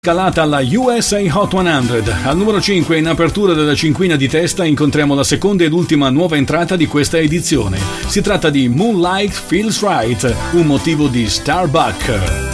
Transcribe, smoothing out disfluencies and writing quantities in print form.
Calata alla USA Hot 100. Al numero 5, in apertura della cinquina di testa, incontriamo la seconda ed ultima nuova entrata di questa edizione. Si tratta di Moonlight Feels Right, un motivo di Starbuck.